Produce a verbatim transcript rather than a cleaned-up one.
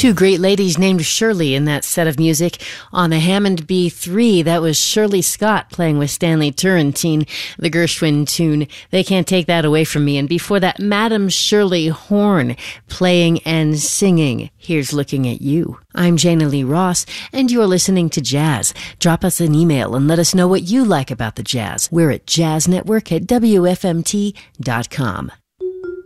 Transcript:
Two great ladies named Shirley in that set of music. On the Hammond B three, that was Shirley Scott playing with Stanley Turrentine, the Gershwin tune, They Can't Take That Away From Me. And before that, Madam Shirley Horn playing and singing, Here's Looking at You. I'm Jana Lee Ross, and you're listening to Jazz. Drop us an email and let us know what you like about the jazz. We're at jazz network at W F M T dot com.